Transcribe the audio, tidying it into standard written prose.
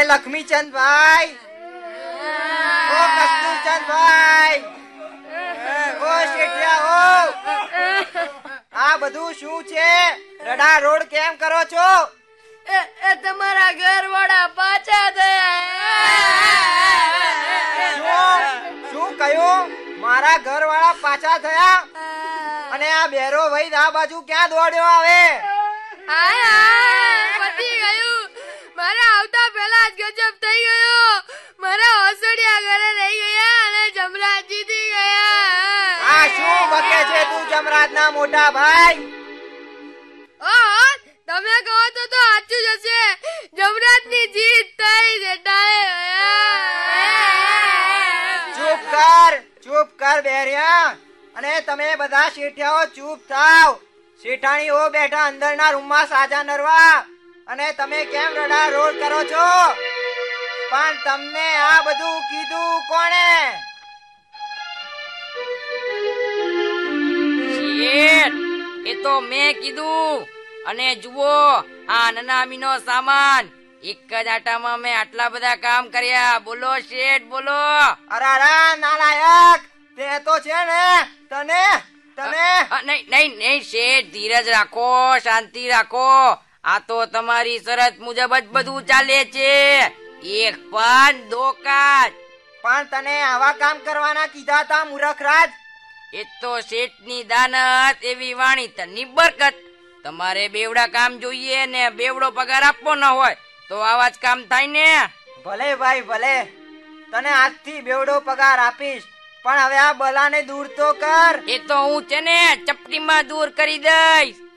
લક્ષ્મીચંદભાઈ, ઓ કસ્તુરચંદભાઈ, ઓ શેઠિયા, આ બધું શું છે? રડા રોડ કેમ કરો છો? એ તમારા ઘરવાળા પાછા થયા. શું કહ્યું? મારા ઘરવાળા પાછા થયા? અને આ બેરો ભાઈ આ બાજુ ક્યાં દોડ્યો આવે? પતી ગયું. મારા આવતા પહેલા જ ગજબ થઈ ગયો. મારા ઓસડિયા ઘરે રહી ગયા અને જમરાજ જીતી ગયા. આ શું બકે છે તું જમરાજના મોટા ભાઈ? તમે કહો તો સાચું જ હશે. જમરાજની જીત થઈ જેઠાએ. ચૂપ કર બેરિયા. અને તમે બધા શેઠિયાઓ ચૂપ થાવ. શેઠાણીઓ બેઠા અંદરના રૂમમાં સાજા નરવા. અને તમે કેમ રડા રોડ કરો છો? પણ તમને આ બધું કીધું કોણે? શેઠ, એ તો મેં કીધું. અને જુઓ, આ નનામીનો સામાન એક જ આટામાં મેં આટલા બધા કામ કર્યા. બોલો શેઠ, બોલો. અરે નાલાયક, તે તો છે ને તને નહીં શેઠ, ધીરજ રાખો, શાંતિ રાખો. આ તો તમારી શરત મુજબ જ બધું ચાલે છે. એક પણ દો કાજ. પણ તને આવા કામ કરવાના કીધા તા મૂર્ખરાજ. એ તો શેઠની દાનત, એવી વાણી તની બરકત. તમારે બેવડા કામ જોઈએ ને બેવડો પગાર આપવો ન હોય તો આવા જ કામ થાય ને. ભલે ભાઈ ભલે, તને આજથી બેવડો પગાર આપીશ. પણ હવે આ બલાને દૂર તો કર. એ તો હું છે ને ચપટીમાં દૂર કરી દઈશ.